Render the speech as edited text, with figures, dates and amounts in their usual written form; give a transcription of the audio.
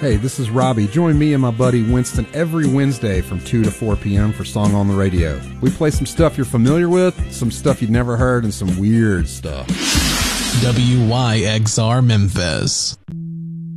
Hey, this is Robbie. Join me and my buddy Winston every Wednesday from 2 to 4 p.m. for Song on the Radio. We play some stuff you're familiar with, some stuff you'd never heard, and some weird stuff. WYXR Memphis.